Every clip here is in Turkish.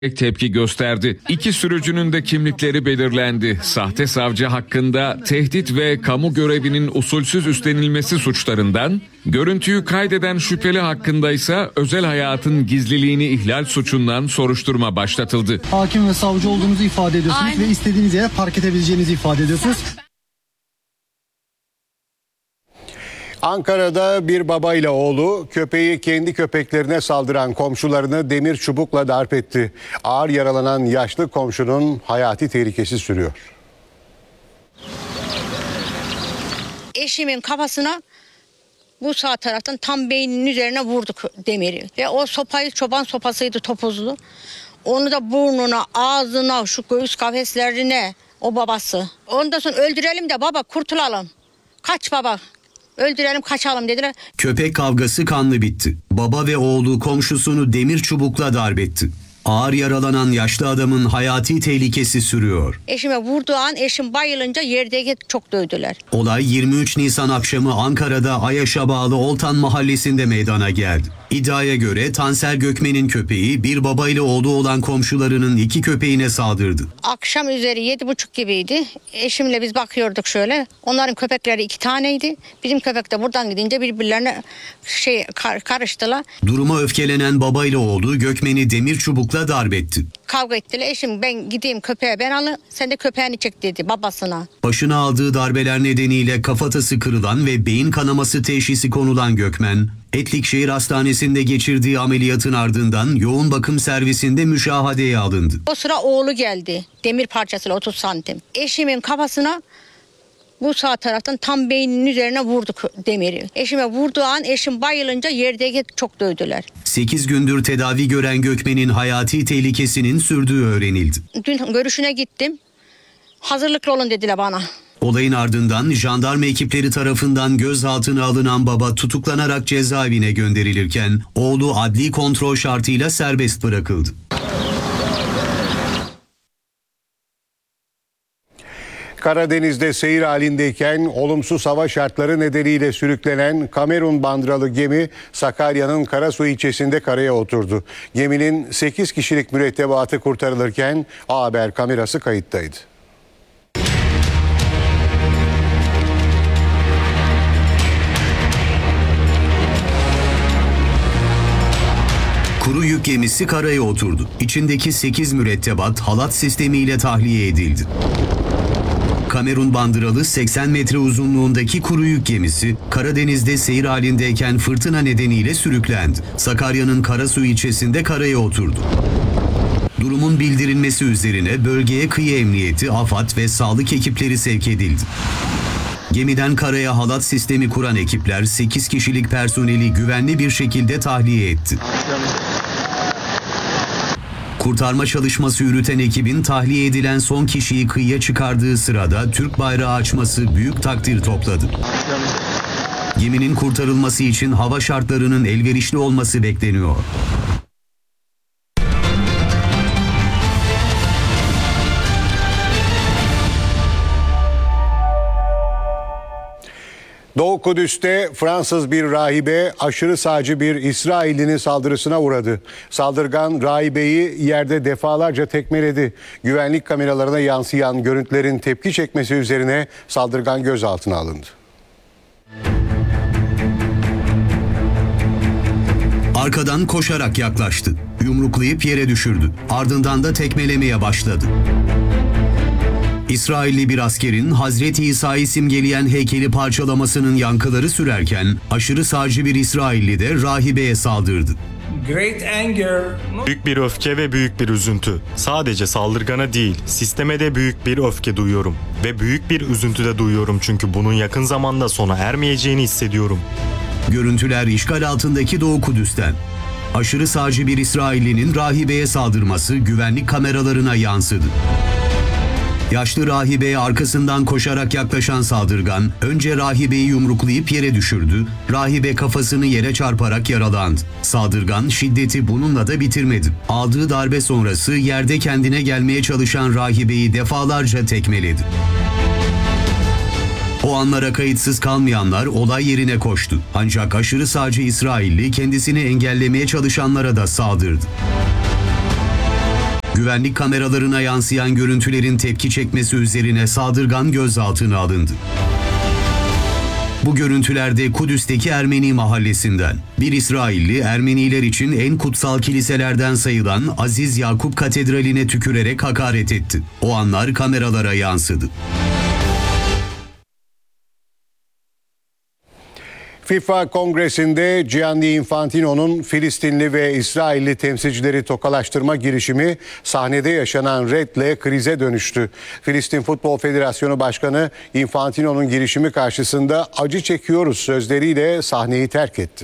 tepki gösterdi. İki sürücünün de kimlikleri belirlendi. Sahte savcı hakkında tehdit ve kamu görevinin usulsüz üstlenilmesi suçlarından, görüntüyü kaydeden şüpheli hakkında ise özel hayatın gizliliğini ihlal suçundan soruşturma başlatıldı. Hakim ve savcı olduğunuzu ifade ediyorsunuz. Aynen. Ve istediğiniz yere park edebileceğinizi ifade ediyorsunuz. Ankara'da bir babayla oğlu köpeği kendi köpeklerine saldıran komşularını demir çubukla darp etti. Ağır yaralanan yaşlı komşunun hayati tehlikesi sürüyor. Eşimin kafasına bu sağ taraftan tam beyninin üzerine vurduk demiri. Ve o sopayı çoban sopasıydı, topuzlu. Onu da burnuna, ağzına, şu göğüs kafeslerine o babası. Ondan sonra öldürelim de baba kurtulalım. Kaç baba. Öldürelim kaçalım dediler. Köpek kavgası kanlı bitti. Baba ve oğlu komşusunu demir çubukla darp etti. Ağır yaralanan yaşlı adamın hayati tehlikesi sürüyor. Eşime vurduğu an eşim bayılınca yerdeki çok dövdüler. Olay 23 Nisan akşamı Ankara'da Ayaş'a bağlı Oltan mahallesinde meydana geldi. İddiaya göre Tansel Gökmen'in köpeği bir baba ile oğlu olan komşularının iki köpeğine saldırdı. Akşam üzeri 7.30 gibiydi. Eşimle biz bakıyorduk şöyle. Onların köpekleri 2 taneydi. Bizim köpek de buradan gidince birbirlerine karıştılar. Duruma öfkelenen baba ile oğlu Gökmen'i demir çubukla darp etti. Kavga ettiler. Eşim ben gideyim köpeğe ben alın. Sen de köpeğini çek dedi babasına. Başına aldığı darbeler nedeniyle kafatası kırılan ve beyin kanaması teşhisi konulan Gökmen, Etlikşehir Hastanesi'nde geçirdiği ameliyatın ardından yoğun bakım servisinde müşahedeye alındı. O sıra oğlu geldi. Demir parçasıyla 30 santim. Eşimin kafasına bu sağ taraftan tam beyninin üzerine vurduk demiri. Eşime vurduğu an eşim bayılınca yerdeki çok dövdüler. 8 gündür tedavi gören Gökmen'in hayati tehlikesinin sürdüğü öğrenildi. Dün görüşüne gittim. Hazırlıklı olun dediler bana. Olayın ardından jandarma ekipleri tarafından gözaltına alınan baba tutuklanarak cezaevine gönderilirken oğlu adli kontrol şartıyla serbest bırakıldı. Karadeniz'de seyir halindeyken olumsuz hava şartları nedeniyle sürüklenen Kamerun bandıralı gemi Sakarya'nın Karasu ilçesinde karaya oturdu. Geminin 8 kişilik mürettebatı kurtarılırken A Haber kamerası kayıttaydı. Kuru yük gemisi karaya oturdu. İçindeki 8 mürettebat halat sistemiyle tahliye edildi. Kamerun bandıralı 80 metre uzunluğundaki kuru yük gemisi Karadeniz'de seyir halindeyken fırtına nedeniyle sürüklendi. Sakarya'nın Karasu ilçesinde karaya oturdu. Durumun bildirilmesi üzerine bölgeye kıyı emniyeti, AFAD ve sağlık ekipleri sevk edildi. Gemiden karaya halat sistemi kuran ekipler 8 kişilik personeli güvenli bir şekilde tahliye etti. Kurtarma çalışması yürüten ekibin tahliye edilen son kişiyi kıyıya çıkardığı sırada Türk bayrağı açması büyük takdir topladı. Geminin kurtarılması için hava şartlarının elverişli olması bekleniyor. Doğu Kudüs'te Fransız bir rahibe aşırı sağcı bir İsraillinin saldırısına uğradı. Saldırgan rahibeyi yerde defalarca tekmeledi. Güvenlik kameralarına yansıyan görüntülerin tepki çekmesi üzerine saldırgan gözaltına alındı. Arkadan koşarak yaklaştı. Yumruklayıp yere düşürdü. Ardından da tekmelemeye başladı. İsrailli bir askerin Hazreti İsa'yı simgeleyen heykeli parçalamasının yankıları sürerken aşırı sağcı bir İsrailli de rahibeye saldırdı. Büyük bir öfke ve büyük bir üzüntü. Sadece saldırgana değil, sisteme de büyük bir öfke duyuyorum. Ve büyük bir üzüntü de duyuyorum çünkü bunun yakın zamanda sona ermeyeceğini hissediyorum. Görüntüler işgal altındaki Doğu Kudüs'ten. Aşırı sağcı bir İsraillinin rahibeye saldırması güvenlik kameralarına yansıdı. Yaşlı rahibeye arkasından koşarak yaklaşan saldırgan önce rahibeyi yumruklayıp yere düşürdü. Rahibe kafasını yere çarparak yaralandı. Saldırgan şiddeti bununla da bitirmedi. Aldığı darbe sonrası yerde kendine gelmeye çalışan rahibeyi defalarca tekmeledi. O anlara kayıtsız kalmayanlar olay yerine koştu. Ancak aşırı sağcı İsrailli kendisini engellemeye çalışanlara da saldırdı. Güvenlik kameralarına yansıyan görüntülerin tepki çekmesi üzerine saldırgan gözaltına alındı. Bu görüntülerde Kudüs'teki Ermeni mahallesinden bir İsrailli Ermeniler için en kutsal kiliselerden sayılan Aziz Yakup Katedrali'ne tükürerek hakaret etti. O anlar kameralara yansıdı. FIFA Kongresi'nde Gianni Infantino'nun Filistinli ve İsrailli temsilcileri tokalaştırma girişimi sahnede yaşanan redle krize dönüştü. Filistin Futbol Federasyonu Başkanı Infantino'nun girişimi karşısında acı çekiyoruz sözleriyle sahneyi terk etti.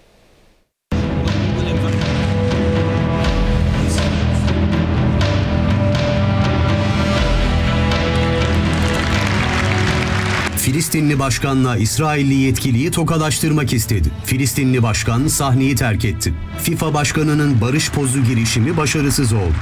Filistinli başkanla İsrailli yetkiliyi tokalaştırmak istedi. Filistinli başkan sahneyi terk etti. FIFA başkanının barış pozu girişimi başarısız oldu.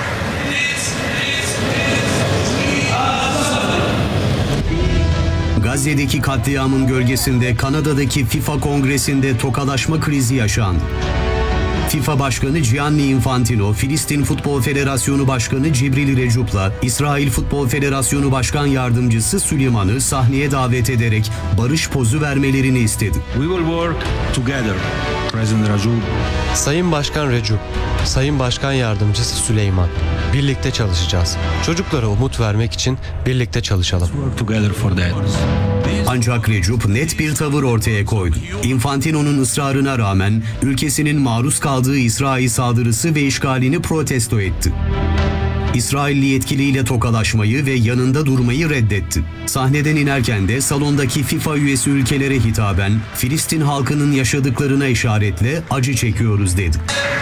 Gazze'deki katliamın gölgesinde Kanada'daki FIFA Kongresi'nde tokalaşma krizi yaşandı. FIFA Başkanı Gianni Infantino, Filistin Futbol Federasyonu Başkanı Cibril Recup'la İsrail Futbol Federasyonu Başkan Yardımcısı Süleyman'ı sahneye davet ederek barış pozu vermelerini istedi. We will work together, President Rajoub. Sayın Başkan Recep, Sayın Başkan Yardımcısı Süleyman, birlikte çalışacağız. Çocuklara umut vermek için birlikte çalışalım. Work together for that. Ancak Recep net bir tavır ortaya koydu. Infantino'nun ısrarına rağmen ülkesinin maruz kaldığı İsrail saldırısı ve işgalini protesto etti. İsrailli yetkiliyle tokalaşmayı ve yanında durmayı reddetti. Sahneden inerken de salondaki FIFA üyesi ülkelere hitaben Filistin halkının yaşadıklarına işaretle acı çekiyoruz dedi.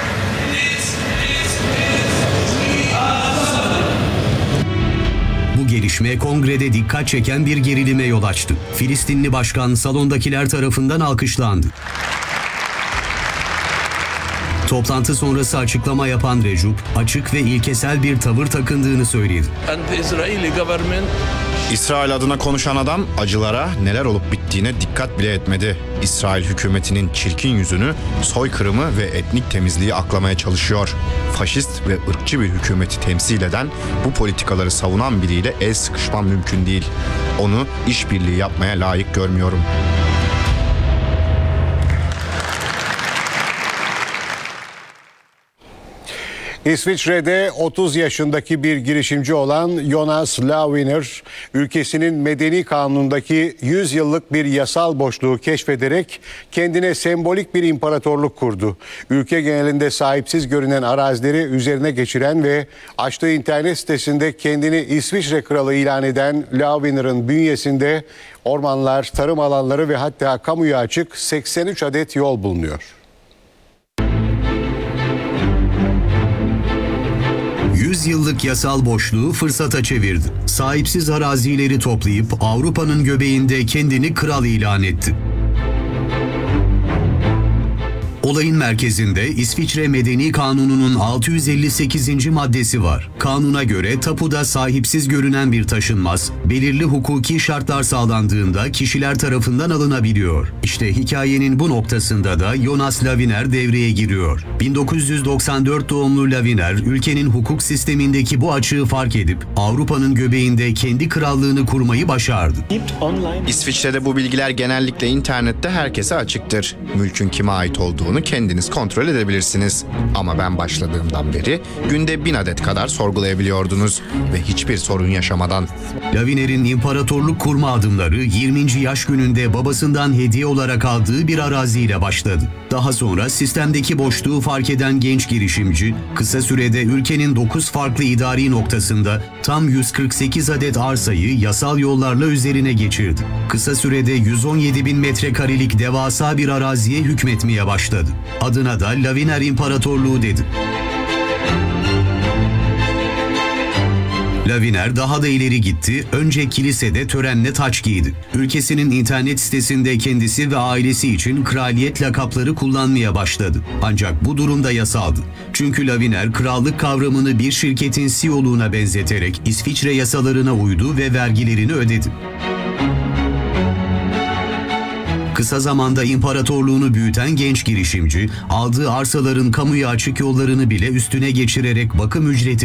Bu gelişme kongrede dikkat çeken bir gerilime yol açtı. Filistinli başkan salondakiler tarafından alkışlandı. Toplantı sonrası açıklama yapan Recep, açık ve ilkesel bir tavır takındığını söyledi. İsrail adına konuşan adam acılara neler olup bittiğine dikkat bile etmedi. İsrail hükümetinin çirkin yüzünü, soykırımı ve etnik temizliği aklamaya çalışıyor. Faşist ve ırkçı bir hükümeti temsil eden, bu politikaları savunan biriyle el sıkışmam mümkün değil. Onu işbirliği yapmaya layık görmüyorum. İsviçre'de 30 yaşındaki bir girişimci olan Jonas Laviner, ülkesinin medeni kanunundaki 100 yıllık bir yasal boşluğu keşfederek kendine sembolik bir imparatorluk kurdu. Ülke genelinde sahipsiz görünen arazileri üzerine geçiren ve açtığı internet sitesinde kendini İsviçre kralı ilan eden Laviner'ın bünyesinde ormanlar, tarım alanları ve hatta kamuya açık 83 adet yol bulunuyor. 100 yıllık yasal boşluğu fırsata çevirdi. Sahipsiz arazileri toplayıp Avrupa'nın göbeğinde kendini kral ilan etti. Olayın merkezinde İsviçre Medeni Kanunu'nun 658. maddesi var. Kanuna göre tapuda sahipsiz görünen bir taşınmaz, belirli hukuki şartlar sağlandığında kişiler tarafından alınabiliyor. İşte hikayenin bu noktasında da Jonas Laviner devreye giriyor. 1994 doğumlu Laviner, ülkenin hukuk sistemindeki bu açığı fark edip Avrupa'nın göbeğinde kendi krallığını kurmayı başardı. İsviçre'de bu bilgiler genellikle internette herkese açıktır. Mülkün kime ait olduğunu kendiniz kontrol edebilirsiniz. Ama ben başladığımdan beri günde 1000 adet kadar sorgulayabiliyordunuz ve hiçbir sorun yaşamadan. Laviner'in imparatorluk kurma adımları 20. yaş gününde babasından hediye olarak aldığı bir araziyle başladı. Daha sonra sistemdeki boşluğu fark eden genç girişimci, kısa sürede ülkenin 9 farklı idari noktasında tam 148 adet arsayı yasal yollarla üzerine geçirdi. Kısa sürede 117 bin metrekarelik devasa bir araziye hükmetmeye başladı. Adına da Laviner İmparatorluğu dedi. Laviner daha da ileri gitti, önce kilisede törenle taç giydi. Ülkesinin internet sitesinde kendisi ve ailesi için kraliyet lakapları kullanmaya başladı. Ancak bu durumda yasaldı. Çünkü Laviner krallık kavramını bir şirketin CEO'luğuna benzeterek İsviçre yasalarına uydu ve vergilerini ödedi. Kısa zamanda imparatorluğunu büyüten genç girişimci, aldığı arsaların kamuya açık yollarını bile üstüne geçirerek bakım ücreti